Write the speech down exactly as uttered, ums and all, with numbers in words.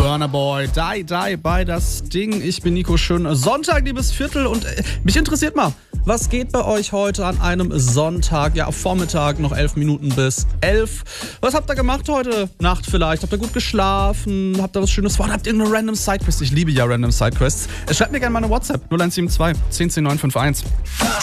Burna Boy, Die Die bei das Ding. Ich bin Nico Schön. Sonntag, liebes Viertel. Und äh, mich interessiert mal, was geht bei euch heute an einem Sonntag? Ja, Vormittag, noch elf Minuten bis elf. Was habt ihr gemacht heute Nacht vielleicht? Habt ihr gut geschlafen? Habt ihr was Schönes vor? Habt ihr irgendeine random Sidequest? Ich liebe ja random Sidequests. Schreibt mir gerne mal eine WhatsApp null eins sieben zwei, zehn zehn neun fünf eins.